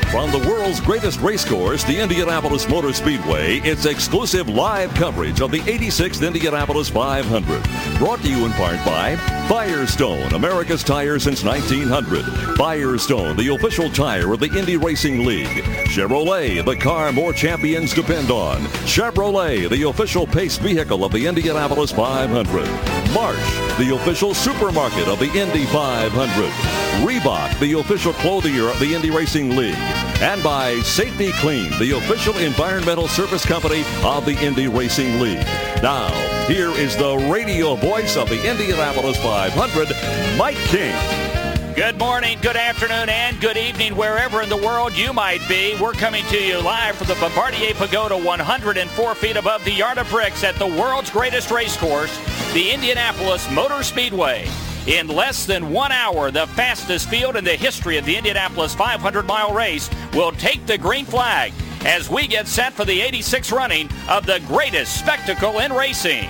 From the world's greatest race course, the Indianapolis Motor Speedway, it's exclusive live coverage of the 86th Indianapolis 500. Brought to you in part by Firestone, America's tire since 1900. Firestone, the official tire of the Indy Racing League. Chevrolet, the car more champions depend on. Chevrolet, the official pace vehicle of the Indianapolis 500. Marsh, the official supermarket of the Indy 500. Reebok, the official clothier of the Indy Racing League. And by Safety Clean, the official environmental service company of the Indy Racing League. Now, here is the radio voice of the Indianapolis 500, Mike King. Good morning, good afternoon, and good evening, wherever in the world you might be. We're coming to you live from the Bombardier Pagoda, 104 feet above the Yard of Bricks at the world's greatest race course, the Indianapolis Motor Speedway. In less than 1 hour, the fastest field in the history of the Indianapolis 500-mile race will take the green flag as we get set for the 86th running of the greatest spectacle in racing.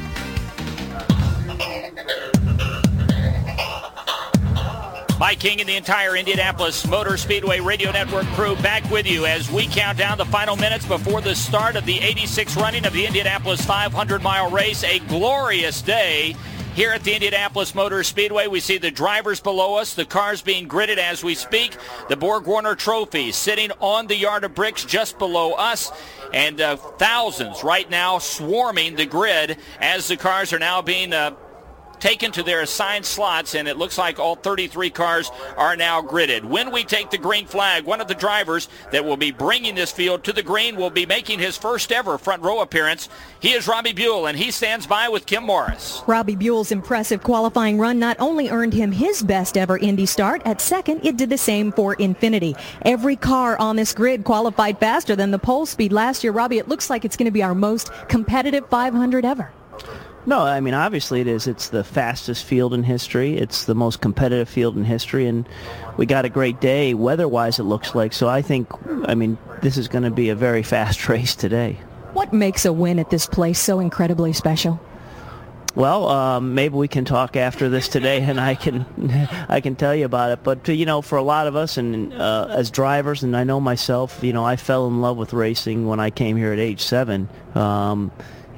Mike King and the entire Indianapolis Motor Speedway Radio Network crew back with you as we count down the final minutes before the start of the 86th running of the Indianapolis 500-mile race. A glorious day here at the Indianapolis Motor Speedway. We see the drivers below us, the cars being gridded as we speak, the Borg Warner Trophy sitting on the Yard of Bricks just below us, and thousands right now swarming the grid as the cars are now being taken to their assigned slots, and it looks like all 33 cars are now gridded. When we take the green flag, one of the drivers that will be bringing this field to the green will be making his first ever front row appearance. He is Robbie Buell, and he stands by with Kim Morris. Robbie Buell's impressive qualifying run not only earned him his best ever Indy start at second, it did the same for Infiniti. Every car on this grid qualified faster than the pole speed last year. Robbie, it looks like it's going to be our most competitive 500 ever. No, I mean, obviously it is. It's the fastest field in history. It's the most competitive field in history, and we got a great day weather-wise, it looks like. So I think, this is going to be a very fast race today. What makes a win at this place so incredibly special? Well, maybe we can talk after this today, and I can tell you about it. But, for a lot of us, and as drivers, and I know myself, I fell in love with racing when I came here at age 7, and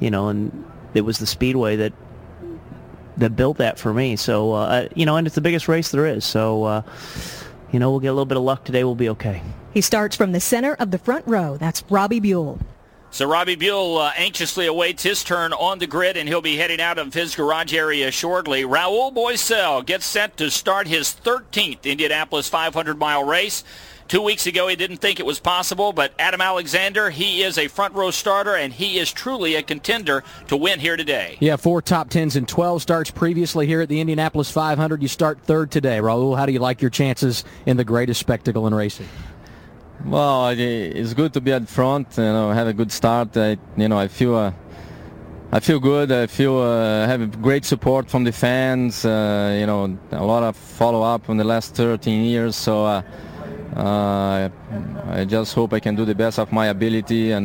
it was the Speedway that built that for me. So, and it's the biggest race there is. So, we'll get a little bit of luck today. We'll be okay. He starts from the center of the front row. That's Robbie Buell. So Robbie Buell anxiously awaits his turn on the grid, and he'll be heading out of his garage area shortly. Raul Boesel gets set to start his 13th Indianapolis 500-mile race. 2 weeks ago, he didn't think it was possible, but Adam Alexander, he is a front-row starter, and he is truly a contender to win here today. Yeah, 4 top 10s and 12 starts previously here at the Indianapolis 500. You start third today. Raul, how do you like your chances in the greatest spectacle in racing? Well, it's good to be at front, have a good start. I feel good. I feel have great support from the fans. A lot of follow-up in the last 13 years, so I just hope I can do the best of my ability, and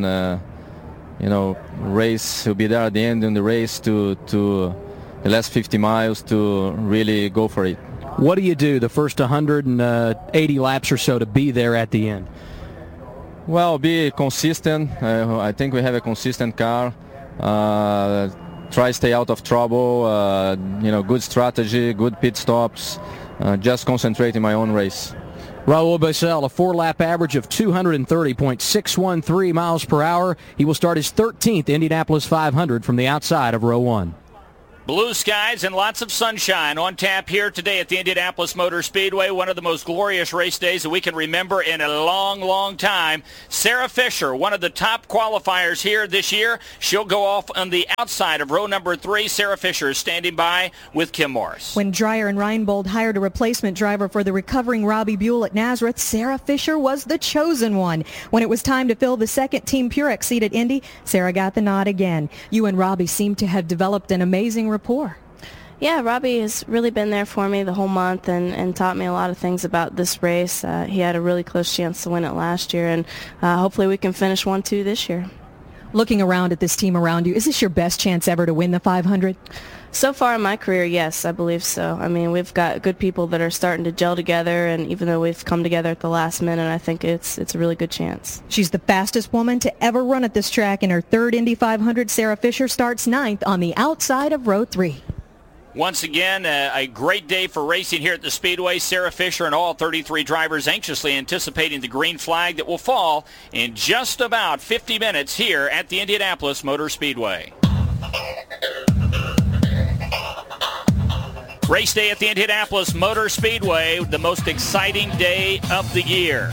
race will be there at the end in the race to the last 50 miles to really go for it. What do you do the first 180 laps or so to be there at the end? Well, be consistent. I think we have a consistent car. Try stay out of trouble. Good strategy, good pit stops. Just concentrate in my own race. Raul Boesel, a 4-lap average of 230.613 miles per hour. He will start his 13th Indianapolis 500 from the outside of row 1. Blue skies and lots of sunshine on tap here today at the Indianapolis Motor Speedway, one of the most glorious race days that we can remember in a long, long time. Sarah Fisher, one of the top qualifiers here this year. She'll go off on the outside of row number 3. Sarah Fisher is standing by with Kim Morris. When Dreyer and Reinbold hired a replacement driver for the recovering Robbie Buell at Nazareth, Sarah Fisher was the chosen one. When it was time to fill the second Team Purex seat at Indy, Sarah got the nod again. You and Robbie seem to have developed an amazing rapport. Yeah, Robbie has really been there for me the whole month and taught me a lot of things about this race. He had a really close chance to win it last year, and hopefully we can finish 1-2 this year. Looking around at this team around you, is this your best chance ever to win the 500? So far in my career, yes, I believe so. I mean, we've got good people that are starting to gel together, and even though we've come together at the last minute, I think it's a really good chance. She's the fastest woman to ever run at this track. In her third Indy 500, Sarah Fisher starts ninth on the outside of row 3. Once again, a great day for racing here at the Speedway. Sarah Fisher and all 33 drivers anxiously anticipating the green flag that will fall in just about 50 minutes here at the Indianapolis Motor Speedway. Race day at the Indianapolis Motor Speedway, the most exciting day of the year.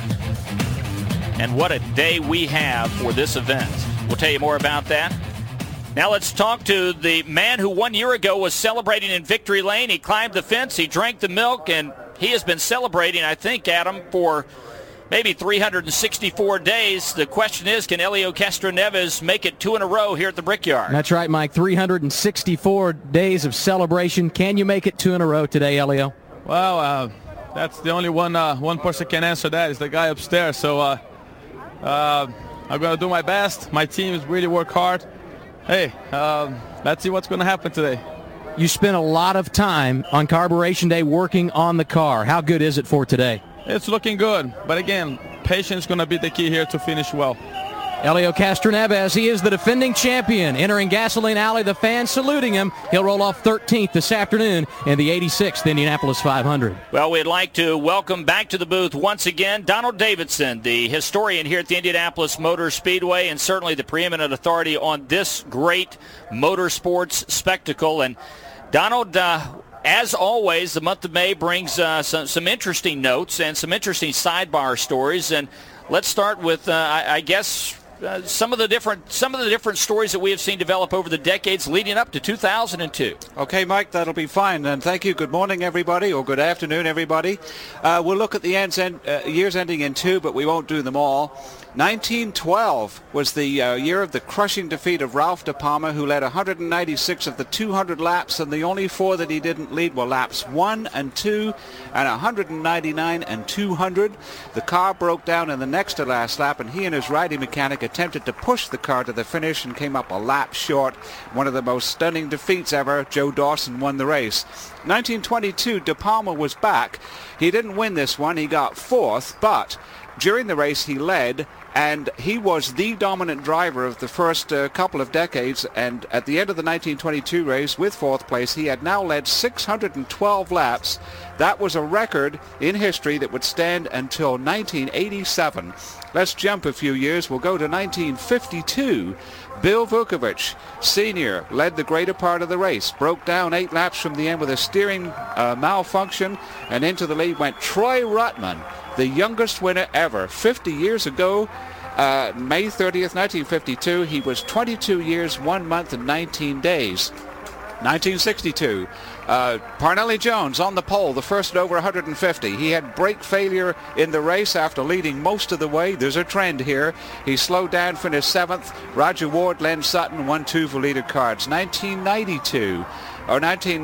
And what a day we have for this event. We'll tell you more about that. Now let's talk to the man who 1 year ago was celebrating in Victory Lane. He climbed the fence, he drank the milk, and he has been celebrating, I think, Adam, for maybe 364 days. The question is, can Helio Castroneves make it 2 in a row here at the Brickyard? That's right, Mike. 364 days of celebration. Can you make it 2 in a row today, Helio? Well, that's the only one person can answer that is the guy upstairs. So I'm going to do my best. My team has really worked hard. Hey, let's see what's going to happen today. You spent a lot of time on Carburation Day working on the car. How good is it for today? It's looking good, but again, patience is going to be the key here to finish well. Helio Castroneves, he is the defending champion. Entering Gasoline Alley, the fans saluting him. He'll roll off 13th this afternoon in the 86th Indianapolis 500. Well, we'd like to welcome back to the booth once again Donald Davidson, the historian here at the Indianapolis Motor Speedway, and certainly the preeminent authority on this great motorsports spectacle. And Donald, as always, the month of May brings some interesting notes and some interesting sidebar stories. And let's start with, I guess, some of the different stories that we have seen develop over the decades leading up to 2002. Okay, Mike, that'll be fine. And thank you. Good morning, everybody, or good afternoon, everybody. We'll look at the years ending in 2, but we won't do them all. 1912 was the year of the crushing defeat of Ralph De Palma, who led 196 of the 200 laps, and the only 4 that he didn't lead were laps 1 and 2 and 199 and 200. The car broke down in the next to last lap, and he and his riding mechanic attempted to push the car to the finish and came up a lap short. One of the most stunning defeats ever. Joe Dawson won the race. 1922, De Palma was back. He didn't win this one. He got 4th, but during the race he led, and he was the dominant driver of the first couple of decades. And at the end of the 1922 race, with 4th place, he had now led 612 laps. That was a record in history that would stand until 1987. Let's jump a few years. We'll go to 1952. Bill Vukovich, Sr., led the greater part of the race, broke down 8 laps from the end with a steering malfunction, and into the lead went Troy Ruttman, the youngest winner ever. 50 years ago, May 30th, 1952, he was 22 years, 1 month, and 19 days. 1962, Parnelli Jones on the pole, the first at over 150. He had brake failure in the race after leading most of the way. There's a trend here. He slowed down, finished 7th. Roger Ward, Len Sutton, 1-2 for leader cards. 1992. Or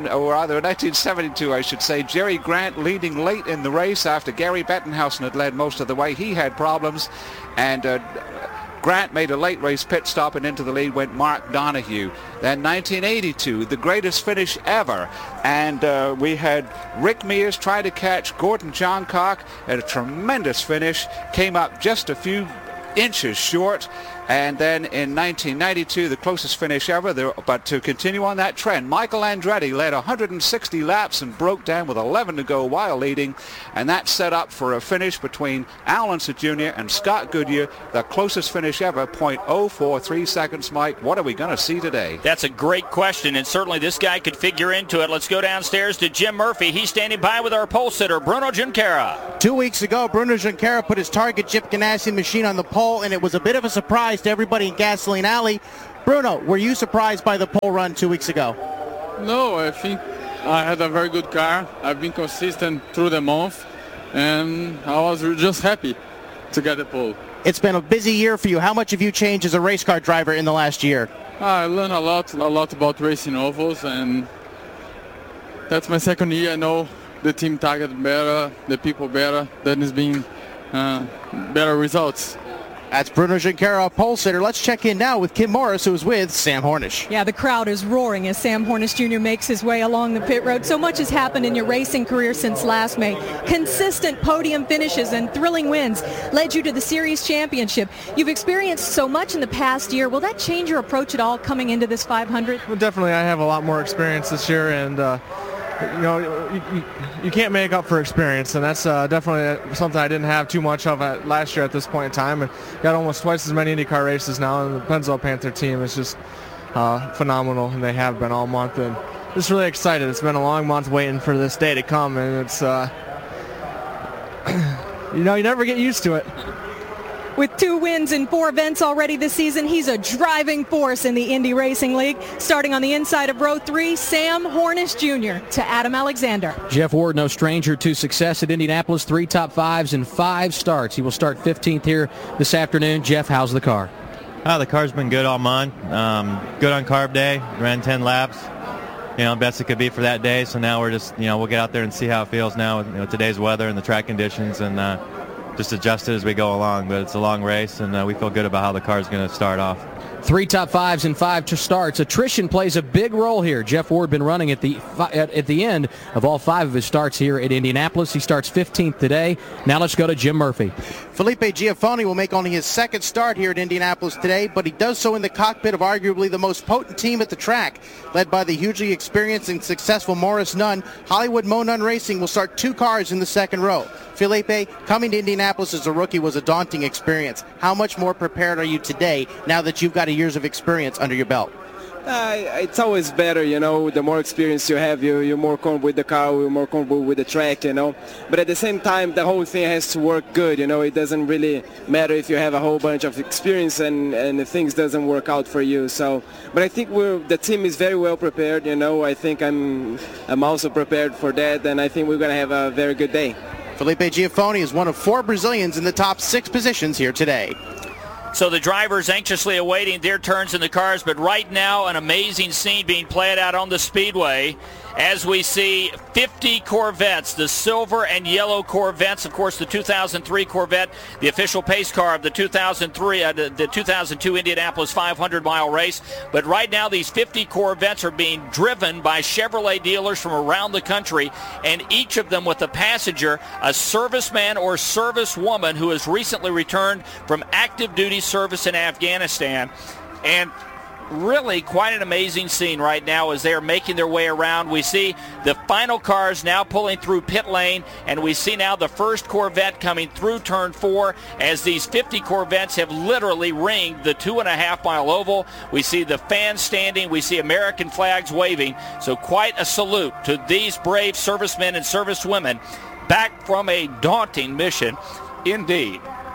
1972, I should say. Jerry Grant leading late in the race after Gary Bettenhausen had led most of the way. He had problems, and Grant made a late race pit stop, and into the lead went Mark Donohue. Then 1982, the greatest finish ever, and we had Rick Mears try to catch Gordon Johncock at a tremendous finish, came up just a few inches short. And then in 1992, the closest finish ever. But to continue on that trend, Michael Andretti led 160 laps and broke down with 11 to go while leading. And that set up for a finish between Al Unser Jr. and Scott Goodyear, the closest finish ever, 0.043 seconds. Mike, what are we going to see today? That's a great question, and certainly this guy could figure into it. Let's go downstairs to Jim Murphy. He's standing by with our pole sitter, Bruno Junqueira. 2 weeks ago, Bruno Junqueira put his Target Chip Ganassi machine on the pole, and it was a bit of a surprise to everybody in Gasoline Alley. Bruno, were you surprised by the pole run 2 weeks ago? No, I think I had a very good car. I've been consistent through the month, and I was just happy to get the pole. It's been a busy year for you. How much have you changed as a race car driver in the last year? I learned a lot about racing ovals, and that's my second year. I know the team target better, the people better. That has been better results. That's Bruno Junqueira, pole sitter. Let's check in now with Kim Morris, who's with Sam Hornish. Yeah, the crowd is roaring as Sam Hornish Jr. makes his way along the pit road. So much has happened in your racing career since last May. Consistent podium finishes and thrilling wins led you to the series championship. You've experienced so much in the past year. Will that change your approach at all coming into this 500? Well, definitely. I have a lot more experience this year, and you can't make up for experience, and that's definitely something I didn't have too much of last year at this point in time. And got almost twice as many IndyCar races now, and the Pennzoil Panther team is just phenomenal, and they have been all month. And just really excited. It's been a long month waiting for this day to come, and it's you never get used to it. With 2 wins in 4 events already this season, he's a driving force in the Indy Racing League. Starting on the inside of row 3, Sam Hornish Jr. to Adam Alexander. Jeff Ward, no stranger to success at Indianapolis. 3 top 5s and 5 starts. He will start 15th here this afternoon. Jeff, how's the car? The car's been good all month. Good on carb day. Ran 10 laps. Best it could be for that day. So now we're just, we'll get out there and see how it feels now with today's weather and the track conditions, and just adjust it as we go along. But it's a long race, and we feel good about how the car is going to start off. 3 top 5s and 5 starts. Attrition plays a big role here. Jeff Ward been running at the end of all 5 of his starts here at Indianapolis. He starts 15th today. Now let's go to Jim Murphy. Felipe Giafoni will make only his 2nd start here at Indianapolis today, but he does so in the cockpit of arguably the most potent team at the track. Led by the hugely experienced and successful Morris Nunn, Hollywood Mo Nunn Racing will start 2 cars in the 2nd row. Felipe, coming to Indianapolis as a rookie was a daunting experience. How much more prepared are you today now that you've got years of experience under your belt? It's always better, the more experience you have, you're more comfortable with the car, you're more comfortable with the track, But at the same time, the whole thing has to work good, It doesn't really matter if you have a whole bunch of experience and things doesn't work out for you. So, but I think the team is very well prepared, I think I'm also prepared for that, and I think we're going to have a very good day. Felipe Giafoni is one of 4 Brazilians in the top 6 positions here today. So the drivers anxiously awaiting their turns in the cars, but right now an amazing scene being played out on the speedway as we see 50 Corvettes, the silver and yellow Corvettes, of course the 2003 Corvette, the official pace car of the 2002 Indianapolis 500-mile race. But right now these 50 Corvettes are being driven by Chevrolet dealers from around the country, and each of them with a passenger, a serviceman or servicewoman who has recently returned from active duty service in Afghanistan. And really quite an amazing scene right now as they're making their way around. We see the final cars now pulling through pit lane, and we see now the first Corvette coming through turn 4 as these 50 Corvettes have literally ringed the 2.5-mile oval. We see the fans standing. We see American flags waving. So quite a salute to these brave servicemen and servicewomen back from a daunting mission indeed.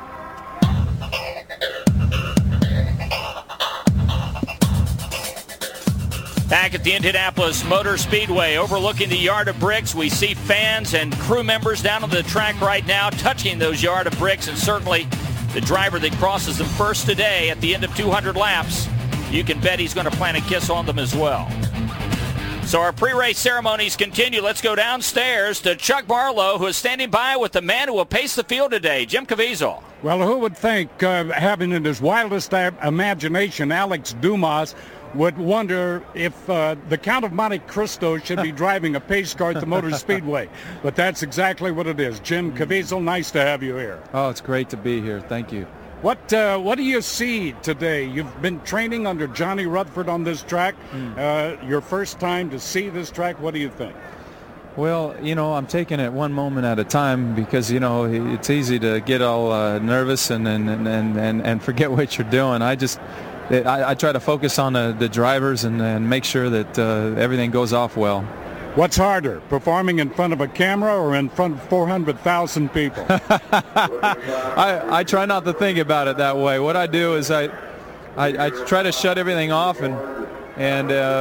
Back at the Indianapolis Motor Speedway overlooking the yard of bricks, we see fans and crew members down on the track right now touching those yard of bricks, and certainly the driver that crosses them first today at the end of 200 laps, you can bet he's going to plant a kiss on them as well. So our pre-race ceremonies continue. Let's go downstairs to Chuck Barlow, who is standing by with the man who will pace the field today, Jim Caviezel. Well, who would think, having in his wildest imagination, Alex Dumas would wonder if the Count of Monte Cristo should be driving a pace car at the Motor Speedway. But that's exactly what it is. Jim Caviezel, nice to have you here. Oh, it's great to be here. Thank you. What do you see today? You've been training under Johnny Rutherford on this track. Your first time to see this track. What do you think? Well, I'm taking it one moment at a time because, it's easy to get all nervous and forget what you're doing. I try to focus on the drivers and make sure that everything goes off well. What's harder, performing in front of a camera or in front of 400,000 people? I try not to think about it that way. What I do is I try to shut everything off and